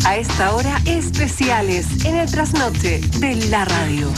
A esta hora, especiales en el trasnoche de la radio.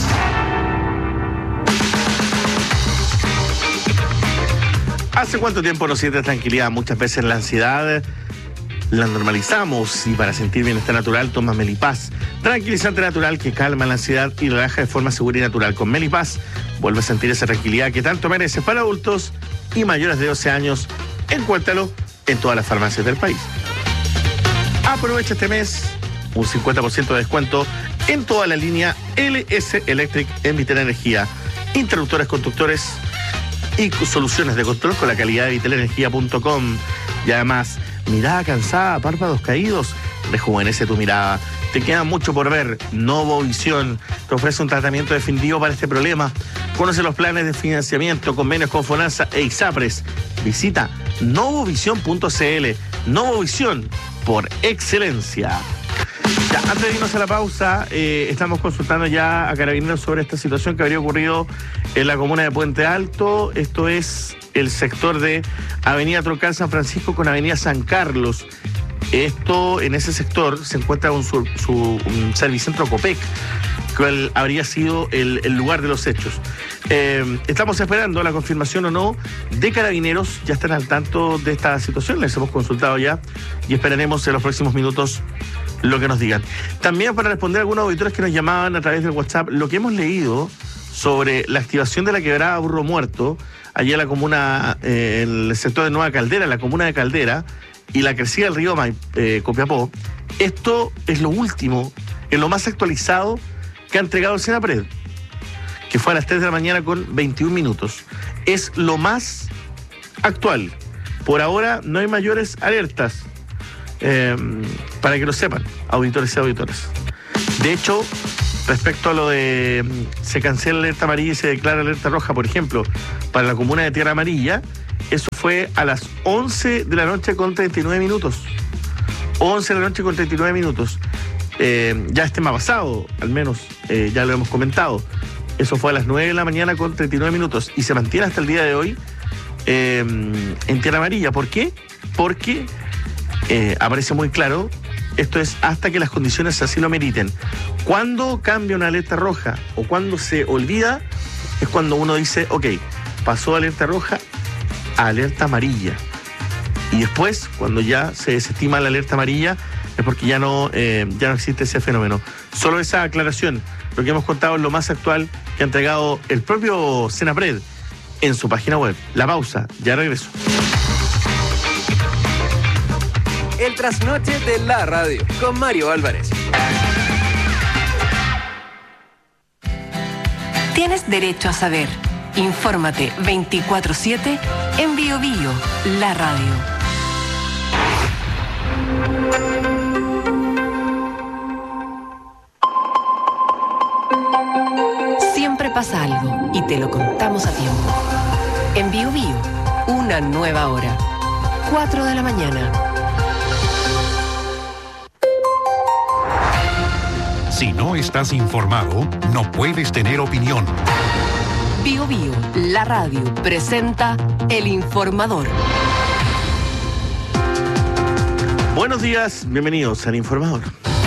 ¿Hace cuánto tiempo nos siente tranquilidad? Muchas veces la ansiedad la normalizamos y para sentir bienestar natural toma Melipaz, tranquilizante natural que calma la ansiedad y relaja de forma segura y natural. Con Melipaz vuelve a sentir esa tranquilidad que tanto merece para adultos y mayores de 12 años. Encuéntralo en todas las farmacias del país. Aprovecha este mes un 50% de descuento en toda la línea LS Electric en Vitel Energía, interruptores, conductores y soluciones de control con la calidad de vitelenergia.com. Y además, mirada cansada, párpados caídos, rejuvenece tu mirada. Te queda mucho por ver. Novovisión te ofrece un tratamiento definitivo para este problema. Conoce los planes de financiamiento, convenios con FONASA e ISAPRES. Visita novovision.cl. Novovisión, por excelencia. Ya, antes de irnos a la pausa, estamos consultando ya a Carabineros sobre esta situación que habría ocurrido en la comuna de Puente Alto. Esto es el sector de Avenida Troncal San Francisco con Avenida San Carlos. Esto, en ese sector, se encuentra un Servicentro Copec, cual habría sido el lugar de los hechos. Estamos esperando la confirmación o no de Carabineros. Ya están al tanto de esta situación, les hemos consultado ya y esperaremos en los próximos minutos lo que nos digan. También para responder a algunos auditores que nos llamaban a través del WhatsApp, lo que hemos leído sobre la activación de la quebrada Burro Muerto, allá en la comuna, en el sector de Nueva Caldera, la comuna de Caldera, y la crecida del río Copiapó. Esto es lo último, es lo más actualizado que ha entregado el Senapred, que fue a las 3 de la mañana con 21 minutos. Es lo más actual. Por ahora no hay mayores alertas, para que lo sepan, auditores y auditoras. De hecho, respecto a lo de se cancela la alerta amarilla y se declara alerta roja, por ejemplo, para la comuna de Tierra Amarilla, eso fue a las 11 de la noche con 39 minutos. 11 de la noche con 39 minutos. Ya este tema pasado, al menos, ya lo hemos comentado. Eso fue a las 9 de la mañana con 39 minutos y se mantiene hasta el día de hoy en Tierra Amarilla. ¿Por qué? Porque aparece muy claro, esto es hasta que las condiciones así lo meriten. Cuando cambia una alerta roja o cuando se olvida, es cuando uno dice, ok, pasó de alerta roja a alerta amarilla. Y después, cuando ya se desestima la alerta amarilla, es porque ya no existe ese fenómeno. Solo esa aclaración, lo que hemos contado es lo más actual que ha entregado el propio Senapred en su página web. La pausa, ya regreso. El trasnoche de la radio con Mario Álvarez. Tienes derecho a saber. Infórmate 24/7 en Bio Bio, la radio. Siempre pasa algo y te lo contamos a tiempo. En Bio Bio, una nueva hora. 4 de la mañana. Si no estás informado, no puedes tener opinión. Bio Bio, la radio, presenta El Informador. Buenos días, bienvenidos al Informador.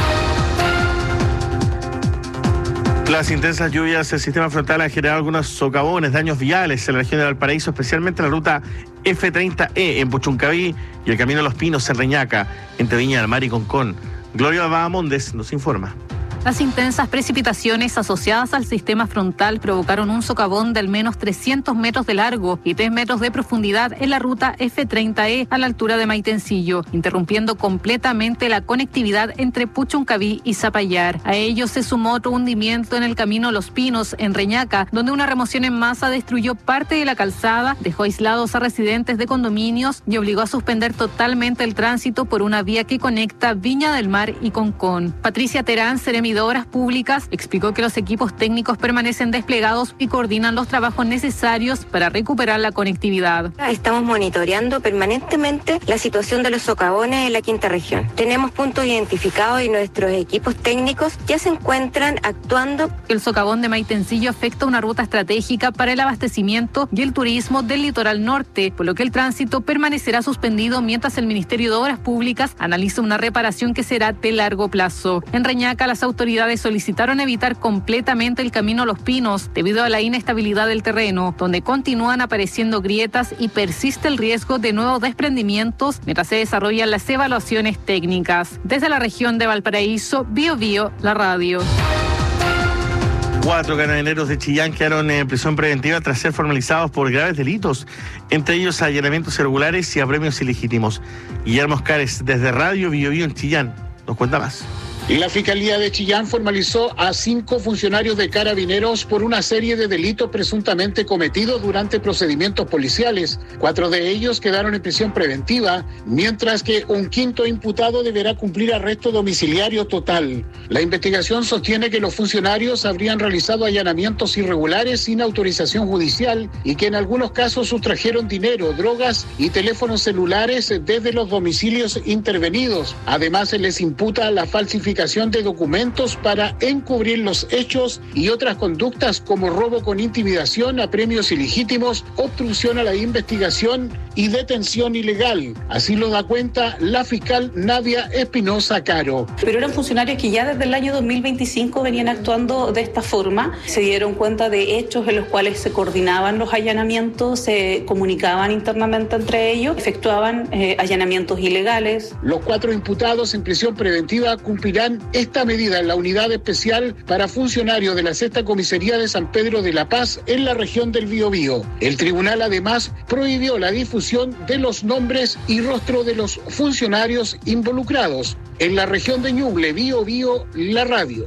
Las intensas lluvias del sistema frontal han generado algunos socavones, daños viales en la región de Valparaíso, especialmente en la ruta F30E en Puchuncaví y el Camino de los Pinos en Reñaca, entre Viña del Mar y Concón. Gloria Bahamondes nos informa. Las intensas precipitaciones asociadas al sistema frontal provocaron un socavón de al menos 300 metros de largo y 3 metros de profundidad en la ruta F30E a la altura de Maitencillo, interrumpiendo completamente la conectividad entre Puchuncaví y Zapallar. A ello se sumó otro hundimiento en el Camino Los Pinos, en Reñaca, donde una remoción en masa destruyó parte de la calzada, dejó aislados a residentes de condominios y obligó a suspender totalmente el tránsito por una vía que conecta Viña del Mar y Concón. Patricia Terán, seremi de Obras Públicas explicó que los equipos técnicos permanecen desplegados y coordinan los trabajos necesarios para recuperar la conectividad. Estamos monitoreando permanentemente la situación de los socavones en la quinta región. Tenemos puntos identificados y nuestros equipos técnicos ya se encuentran actuando. El socavón de Maitencillo afecta una ruta estratégica para el abastecimiento y el turismo del litoral norte, por lo que el tránsito permanecerá suspendido mientras el Ministerio de Obras Públicas analiza una reparación que será de largo plazo. En Reñaca, las autoridades solicitaron evitar completamente el camino Los Pinos debido a la inestabilidad del terreno, donde continúan apareciendo grietas y persiste el riesgo de nuevos desprendimientos mientras se desarrollan las evaluaciones técnicas. Desde la región de Valparaíso, BioBio, la radio. 4 carabineros de Chillán quedaron en prisión preventiva tras ser formalizados por graves delitos, entre ellos allanamientos irregulares y apremios ilegítimos. Guillermo Oscares, desde Radio BioBio en Chillán, nos cuenta más. La Fiscalía de Chillán formalizó a 5 funcionarios de Carabineros por una serie de delitos presuntamente cometidos durante procedimientos policiales. 4 de ellos quedaron en prisión preventiva, mientras que un 5º imputado deberá cumplir arresto domiciliario total. La investigación sostiene que los funcionarios habrían realizado allanamientos irregulares sin autorización judicial y que en algunos casos sustrajeron dinero, drogas y teléfonos celulares desde los domicilios intervenidos. Además, se les imputa la falsificación de documentos para encubrir los hechos y otras conductas como robo con intimidación, apremios ilegítimos, obstrucción a la investigación y detención ilegal. Así lo da cuenta la fiscal Nadia Espinosa Caro. Pero eran funcionarios que ya desde el año 2025 venían actuando de esta forma. Se dieron cuenta de hechos en los cuales se coordinaban los allanamientos, se comunicaban internamente entre ellos, efectuaban allanamientos ilegales. Los 4 imputados en prisión preventiva cumplirán esta medida en la unidad especial para funcionarios de la 6ª Comisaría de San Pedro de la Paz en la región del Biobío. El tribunal además prohibió la difusión de los nombres y rostro de los funcionarios involucrados. En la región de Ñuble, Biobío, la radio.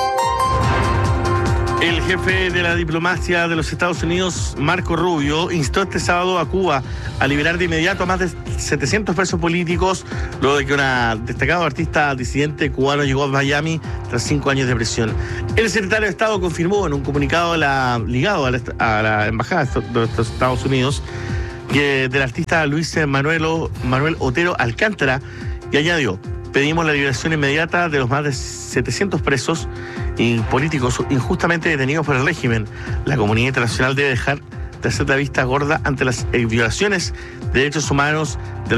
El jefe de la diplomacia de los Estados Unidos, Marco Rubio, instó este sábado a Cuba a liberar de inmediato a más de 700 presos políticos, luego de que un destacado artista disidente cubano llegó a Miami tras 5 años de prisión. El secretario de Estado confirmó en un comunicado ligado a la Embajada de los Estados Unidos del artista Luis Manuel Otero Alcántara, y añadió: pedimos la liberación inmediata de los más de 700 presos y políticos injustamente detenidos por el régimen. La comunidad internacional debe dejar de hacer la vista gorda ante las violaciones de derechos humanos de